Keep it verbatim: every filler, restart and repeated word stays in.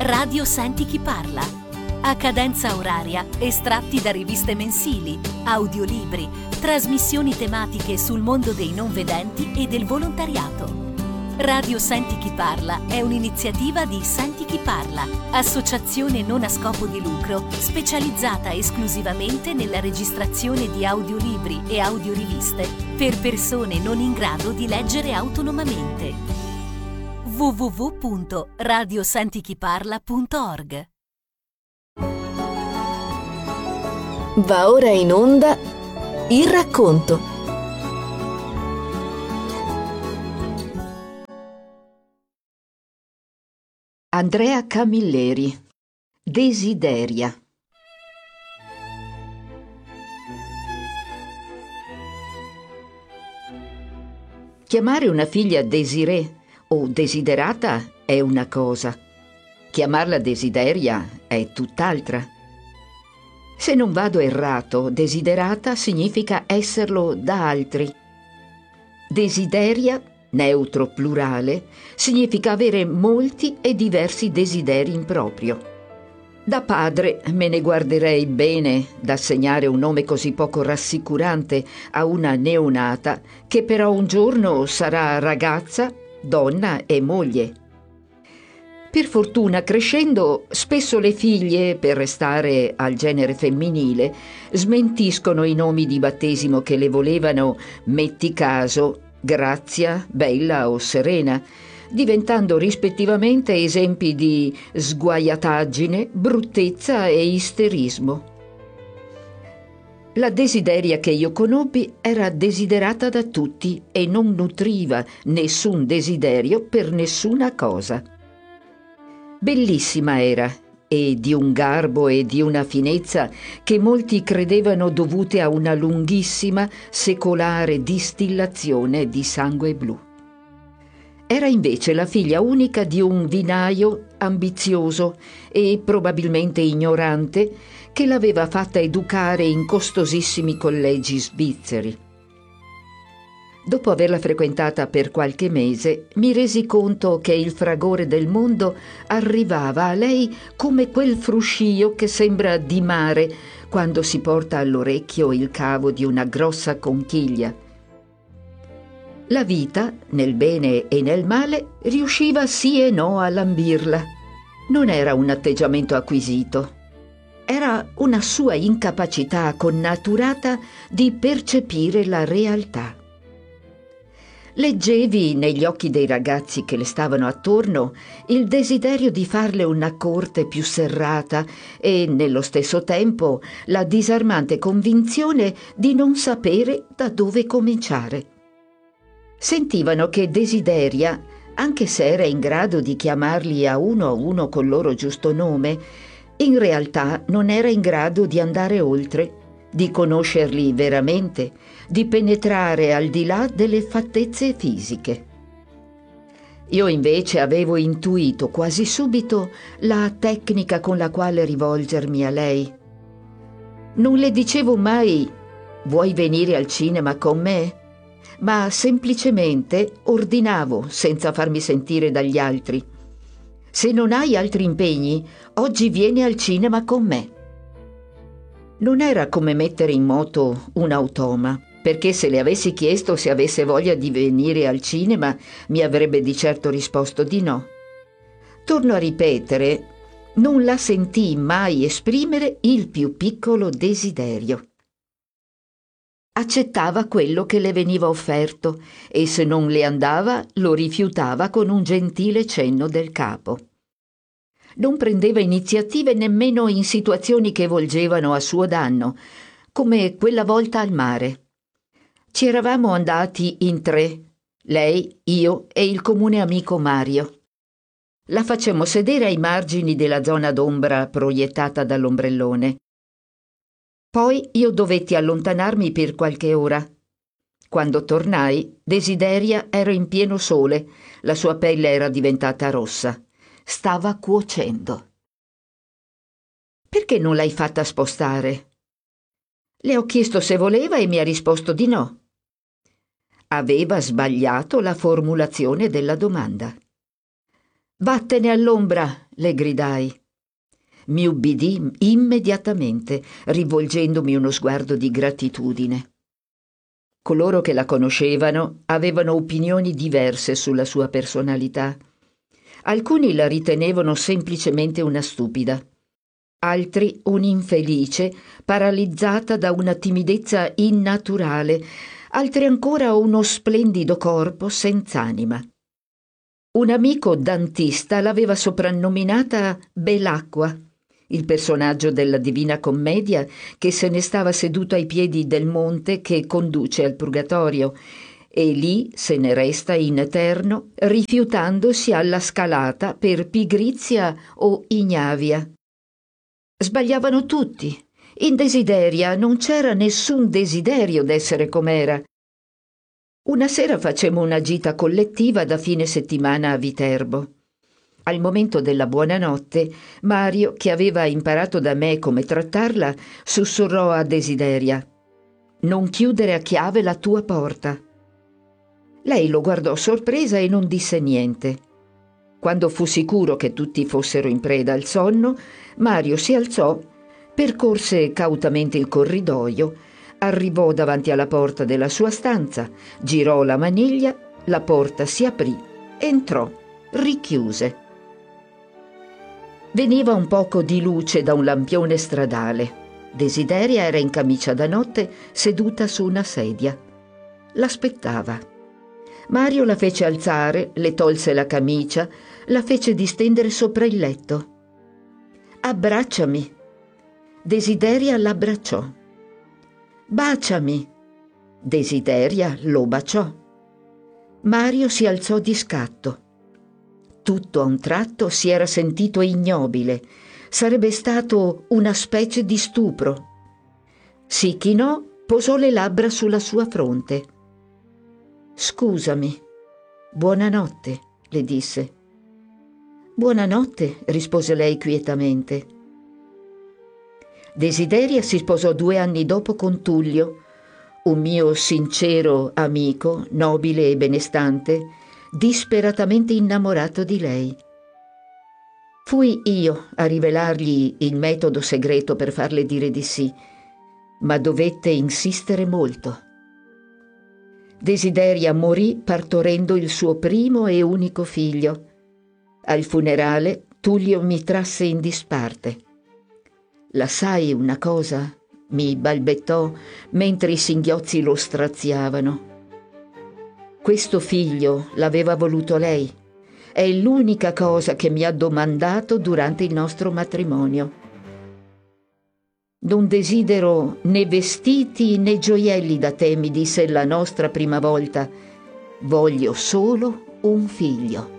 Radio Senti chi parla. A cadenza oraria, estratti da riviste mensili, audiolibri, trasmissioni tematiche sul mondo dei non vedenti e del volontariato. Radio Senti chi parla è un'iniziativa di Senti chi parla, associazione non a scopo di lucro specializzata esclusivamente nella registrazione di audiolibri e audioriviste per persone non in grado di leggere autonomamente. w w w punto radio senti chi parla punto org. Va ora in onda il racconto. Andrea Camilleri, Desideria. Chiamare una figlia Desirée o desiderata è una cosa, chiamarla Desideria è tutt'altra. Se non vado errato, desiderata significa esserlo da altri. Desideria, neutro plurale, significa avere molti e diversi desideri in proprio. Da padre me ne guarderei bene d'assegnare un nome così poco rassicurante a una neonata che però un giorno sarà ragazza, donna e moglie. Per fortuna, crescendo, spesso le figlie, per restare al genere femminile, smentiscono i nomi di battesimo che le volevano, metti caso, Grazia, Bella o Serena, diventando rispettivamente esempi di sguaiataggine, bruttezza e isterismo. La Desideria che io conobbi era desiderata da tutti e non nutriva nessun desiderio per nessuna cosa. Bellissima era, e di un garbo e di una finezza che molti credevano dovute a una lunghissima, secolare distillazione di sangue blu. Era invece la figlia unica di un vinaio ambizioso e probabilmente ignorante che l'aveva fatta educare in costosissimi collegi svizzeri. Dopo averla frequentata per qualche mese, mi resi conto che il fragore del mondo arrivava a lei come quel fruscio che sembra di mare quando si porta all'orecchio il cavo di una grossa conchiglia. La vita, nel bene e nel male, riusciva sì e no a lambirla. Non era un atteggiamento acquisito. Era una sua incapacità connaturata di percepire la realtà. Leggevi negli occhi dei ragazzi che le stavano attorno il desiderio di farle una corte più serrata e, nello stesso tempo, la disarmante convinzione di non sapere da dove cominciare. Sentivano che Desideria, anche se era in grado di chiamarli a uno a uno col loro giusto nome, in realtà non era in grado di andare oltre, di conoscerli veramente, di penetrare al di là delle fattezze fisiche. Io invece avevo intuito quasi subito la tecnica con la quale rivolgermi a lei. Non le dicevo mai «Vuoi venire al cinema con me?» ma semplicemente ordinavo senza farmi sentire dagli altri. «Se non hai altri impegni, oggi vieni al cinema con me». Non era come mettere in moto un automa, perché se le avessi chiesto se avesse voglia di venire al cinema, mi avrebbe di certo risposto di no. Torno a ripetere, non la sentii mai esprimere il più piccolo desiderio. Accettava quello che le veniva offerto e se non le andava lo rifiutava con un gentile cenno del capo. Non prendeva iniziative nemmeno in situazioni che volgevano a suo danno, come quella volta al mare. Ci eravamo andati in tre, lei, io e il comune amico Mario. La facemmo sedere ai margini della zona d'ombra proiettata dall'ombrellone. Poi io dovetti allontanarmi per qualche ora. Quando tornai, Desideria era in pieno sole, la sua pelle era diventata rossa. Stava cuocendo. «Perché non l'hai fatta spostare?» Le ho chiesto se voleva e mi ha risposto di no. Aveva sbagliato la formulazione della domanda. Vattene all'ombra, le gridai. Mi ubbidì immediatamente, rivolgendomi uno sguardo di gratitudine. Coloro che la conoscevano avevano opinioni diverse sulla sua personalità. Alcuni la ritenevano semplicemente una stupida, altri un'infelice paralizzata da una timidezza innaturale, altri ancora uno splendido corpo senz'anima. Un amico dantista l'aveva soprannominata Belacqua, il personaggio della Divina Commedia che se ne stava seduto ai piedi del monte che conduce al Purgatorio, e lì se ne resta in eterno, rifiutandosi alla scalata per pigrizia o ignavia. Sbagliavano tutti. In Desideria non c'era nessun desiderio d'essere com'era. Una sera facemmo una gita collettiva da fine settimana a Viterbo. Al momento della buonanotte, Mario, che aveva imparato da me come trattarla, sussurrò a Desideria: «Non chiudere a chiave la tua porta». Lei lo guardò sorpresa e non disse niente. Quando fu sicuro che tutti fossero in preda al sonno, Mario si alzò, percorse cautamente il corridoio, arrivò davanti alla porta della sua stanza, girò la maniglia, la porta si aprì, entrò, richiuse. Veniva un poco di luce da un lampione stradale. Desideria era in camicia da notte, seduta su una sedia. L'aspettava. Mario la fece alzare, le tolse la camicia, la fece distendere sopra il letto. «Abbracciami». Desideria l'abbracciò. «Baciami». Desideria lo baciò. Mario si alzò di scatto. Tutto a un tratto si era sentito ignobile. Sarebbe stato una specie di stupro. Si chinò, posò le labbra sulla sua fronte. «Scusami. Buonanotte», le disse. «Buonanotte», rispose lei quietamente. Desideria si sposò due anni dopo con Tullio, un mio sincero amico, nobile e benestante, disperatamente innamorato di lei. Fui io a rivelargli il metodo segreto per farle dire di sì, ma dovette insistere molto. Desideria morì partorendo il suo primo e unico figlio. Al funerale Tullio mi trasse in disparte. «La sai una cosa?» mi balbettò mentre i singhiozzi lo straziavano. «Questo figlio l'aveva voluto lei. È l'unica cosa che mi ha domandato durante il nostro matrimonio. Non desidero né vestiti né gioielli da te», mi disse la nostra prima volta. «Voglio solo un figlio».